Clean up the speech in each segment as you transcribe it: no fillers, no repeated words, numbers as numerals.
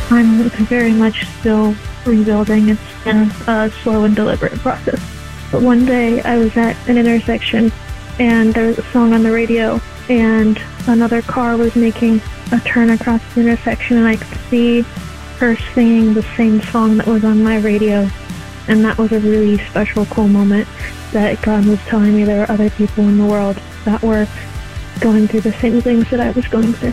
I'm very much still rebuilding. It's been a slow and deliberate process. But one day I was at an intersection and there was a song on the radio and another car was making a turn across the intersection and I could see her singing the same song that was on my radio. And that was a really special, cool moment that God was telling me there were other people in the world that were going through the same things that I was going through.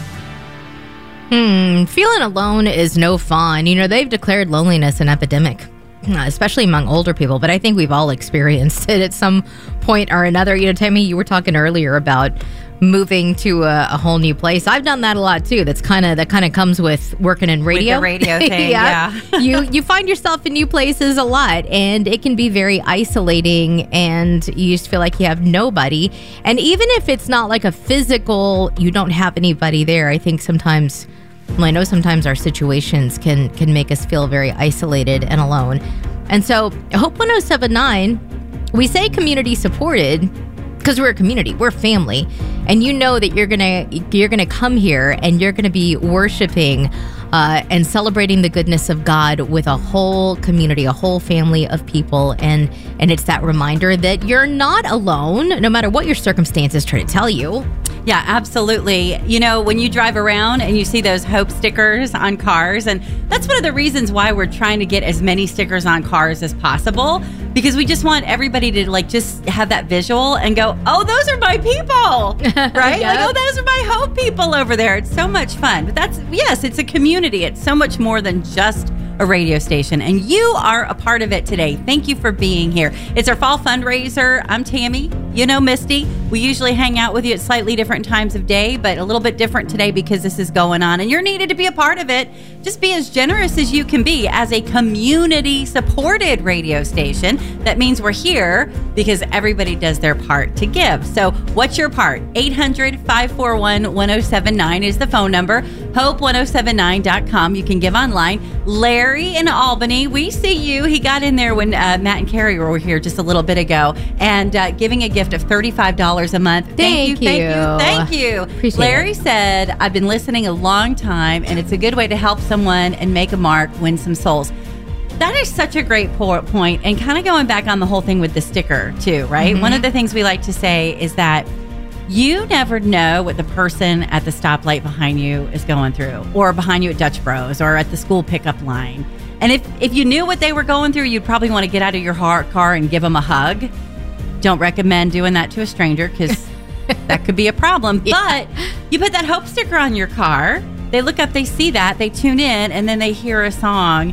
Feeling alone is no fun. You know, they've declared loneliness an epidemic, especially among older people, but I think we've all experienced it at some point or another. You know, Tammy, you were talking earlier about moving to a whole new place. I've done that a lot too. That kind of comes with working in radio. With the radio thing, yeah. you find yourself in new places a lot, and it can be very isolating, and you just feel like you have nobody. And even if it's not like a physical, you don't have anybody there, I think sometimes, well, I know sometimes our situations can make us feel very isolated and alone. And so Hope 107.9, we say community supported because we're a community, we're family, and you know that you're gonna come here and you're gonna be worshiping and celebrating the goodness of God with a whole community, a whole family of people, and it's that reminder that you're not alone, no matter what your circumstances try to tell you. Yeah, absolutely. You know, when you drive around and you see those hope stickers on cars, and that's one of the reasons why we're trying to get as many stickers on cars as possible, because we just want everybody to like just have that visual and go, oh, those are my people, right? Yep. Like, oh, those are my hope people over there. It's so much fun. But yes, it's a community. It's so much more than just a radio station, and you are a part of it today. Thank you for being here. It's our fall fundraiser. I'm Tammy. You know Misty. We usually hang out with you at slightly different times of day, but a little bit different today because this is going on, and you're needed to be a part of it. Just be as generous as you can be as a community-supported radio station. That means we're here because everybody does their part to give. So what's your part? 800-541-1079 is the phone number. Hope1079.com. You can give online. Larry in Albany, we see you. He got in there when Matt and Carrie were here just a little bit ago, and giving a gift of $35 a month. Thank you. Appreciate Larry it. said, I've been listening a long time, and it's a good way to help someone and make a mark, win some souls. That is such a great point, and kind of going back on the whole thing with the sticker too, right? Mm-hmm. One of the things we like to say is that you never know what the person at the stoplight behind you is going through, or behind you at Dutch Bros, or at the school pickup line. And if you knew what they were going through, you'd probably want to get out of your car and give them a hug. Don't recommend doing that to a stranger because that could be a problem. Yeah. But you put that hope sticker on your car. They look up, they see that, they tune in, and then they hear a song.